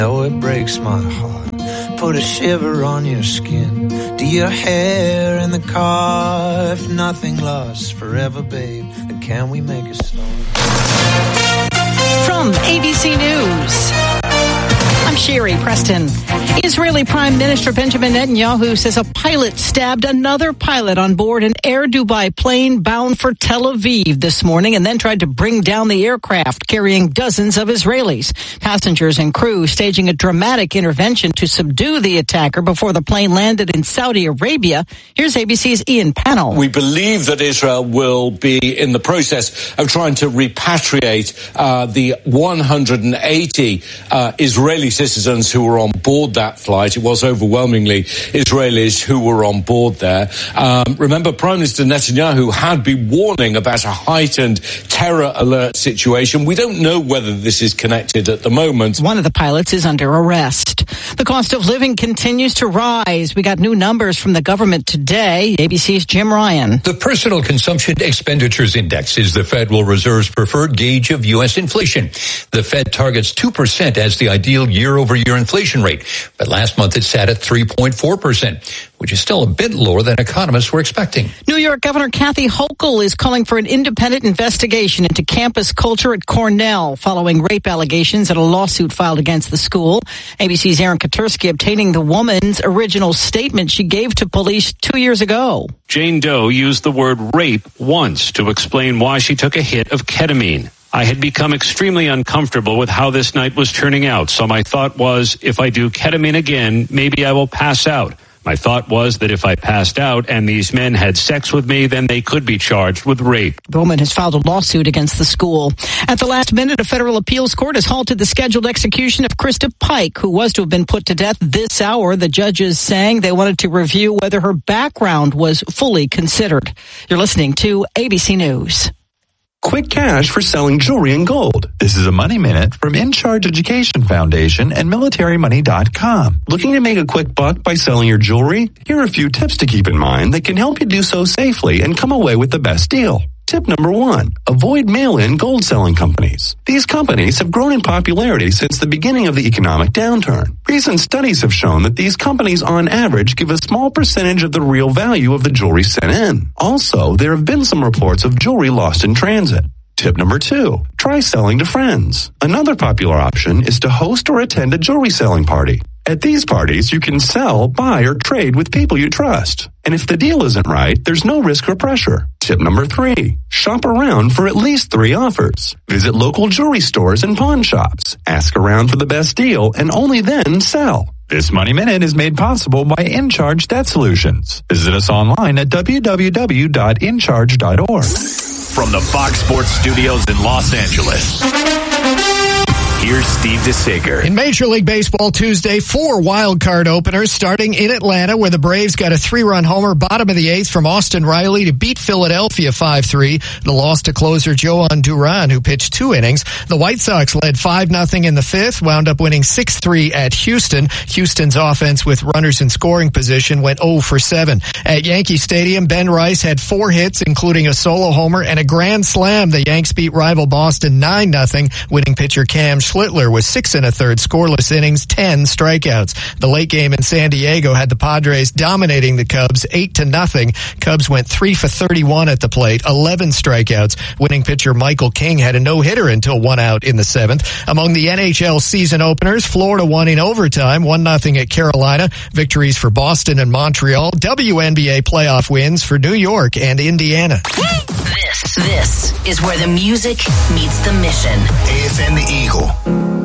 know it breaks my heart. Put a shiver on your skin. Do your hair in the car. If nothing lasts forever, babe, then can we make a start? From ABC News, I'm Sherry Preston. Israeli Prime Minister Benjamin Netanyahu says a pilot stabbed another pilot on board an Air Dubai plane bound for Tel Aviv this morning and then tried to bring down the aircraft carrying dozens of Israelis. Passengers and crew staging a dramatic intervention to subdue the attacker before the plane landed in Saudi Arabia. Here's ABC's Ian Pannell. We believe that Israel will be in the process of trying to repatriate the 180 Israeli citizens who were on board that flight. It was overwhelmingly Israelis who were on board there. Remember, Prime Minister Netanyahu had been warning about a heightened terror alert situation. We don't know whether this is connected at the moment. One of the pilots is under arrest. The cost of living continues to rise. We got new numbers from the government today. ABC's Jim Ryan. The Personal Consumption Expenditures Index is the Federal Reserve's preferred gauge of U.S. inflation. The Fed targets 2% as the ideal year-over-year inflation rate, but last month it sat at 3.4%, which is still a bit lower than economists were expecting. New York Governor Kathy Hochul is calling for an independent investigation into campus culture at Cornell following rape allegations at a lawsuit filed against the school. ABC's Aaron Katursky obtaining the woman's original statement she gave to police 2 years ago. Jane Doe used the word rape once to explain why she took a hit of ketamine. I had become extremely uncomfortable with how this night was turning out, so my thought was, if I do ketamine again, maybe I will pass out. My thought was that if I passed out and these men had sex with me, then they could be charged with rape. The woman has filed a lawsuit against the school. At the last minute, a federal appeals court has halted the scheduled execution of Krista Pike, who was to have been put to death this hour. The judges saying they wanted to review whether her background was fully considered. You're listening to ABC News. Quick cash for selling jewelry and gold. This is a Money Minute from In Charge Education Foundation and MilitaryMoney.com. Looking to make a quick buck by selling your jewelry? Here are a few tips to keep in mind that can help you do so safely and come away with the best deal. Tip number 1, avoid mail-in gold selling companies. These companies have grown in popularity since the beginning of the economic downturn. Recent studies have shown that these companies on average give a small percentage of the real value of the jewelry sent in. Also, there have been some reports of jewelry lost in transit. Tip number 2, try selling to friends. Another popular option is to host or attend a jewelry selling party. At these parties, you can sell, buy, or trade with people you trust. And if the deal isn't right, there's no risk or pressure. Tip number 3, shop around for at least 3 offers. Visit local jewelry stores and pawn shops. Ask around for the best deal and only then sell. This Money Minute is made possible by InCharge Debt Solutions. Visit us online at www.incharge.org. From the Fox Sports Studios in Los Angeles, here's Steve DeSager. In Major League Baseball Tuesday, 4 wild card openers starting in Atlanta, where the Braves got a 3-run homer bottom of the 8th from Austin Riley to beat Philadelphia 5-3. The loss to closer Joan Duran, who pitched 2 innings. The White Sox led 5-0 in the 5th, wound up winning 6-3 at Houston. Houston's offense with runners in scoring position went 0 for 7. At Yankee Stadium, Ben Rice had 4 hits, including a solo homer and a grand slam. The Yanks beat rival Boston 9-0. Winning pitcher Cam Schlittler with 6 1/3 scoreless innings, 10 strikeouts. The late game in San Diego had the Padres dominating the Cubs 8-0. Cubs went 3 for 31 at the plate, 11 strikeouts. Winning pitcher Michael King had a no-hitter until 1 out in the 7th. Among the NHL season openers, Florida won in overtime, 1-0 at Carolina. Victories for Boston and Montreal. WNBA playoff wins for New York and Indiana. This is where the music meets the mission. AFM The Eagle.